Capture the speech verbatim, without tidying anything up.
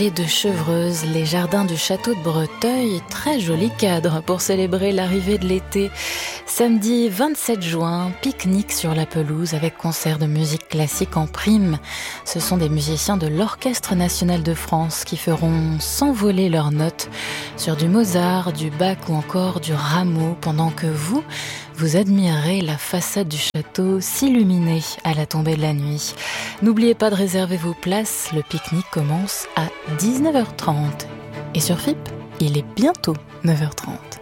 Et de Chevreuse, les jardins du château de Breteuil, très joli cadre pour célébrer l'arrivée de l'été. Samedi vingt-sept juin, pique-nique sur la pelouse avec concert de musique classique en prime. Ce sont des musiciens de l'Orchestre national de France qui feront s'envoler leurs notes sur du Mozart, du Bach ou encore du Rameau, pendant que vous, vous admirerez la façade du château s'illuminer à la tombée de la nuit. N'oubliez pas de réserver vos places, le pique-nique commence à dix-neuf heures trente. Et sur F I P, il est bientôt neuf heures trente.